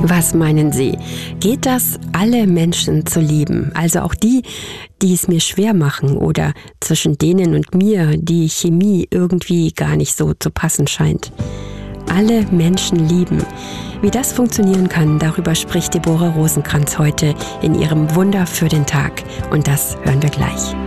Was meinen Sie? Geht das, alle Menschen zu lieben? Also auch die, die es mir schwer machen oder zwischen denen und mir die Chemie irgendwie gar nicht so zu passen scheint? Alle Menschen lieben. Wie das funktionieren kann, darüber spricht Deborah Rosenkrantz heute in ihrem Wunder für den Tag. Und das hören wir gleich.